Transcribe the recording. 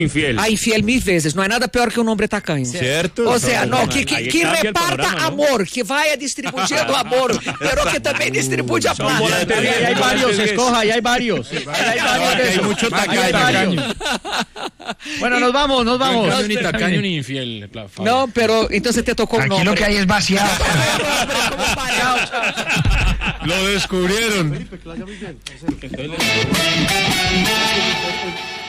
Infiel. A infiel 1000 veces. No hay nada peor que un hombre tacaño. Certo? O sea, no, que Ahí cambia el reparta panorama, ¿no? amor, que vaya distribuyendo amor, pero que también distribuya plata. volantes Ahí hay varios, gays. escoja, ahí hay varios. Ahí hay varios de Hay esos. mucho Ahí hay tacaño. varios. Bueno, nos vamos. No engaño ni tacaño ni infiel. Fabio. No, pero entonces te tocó un Aquí hombre. lo que hay es vaciado. Lo descubrieron.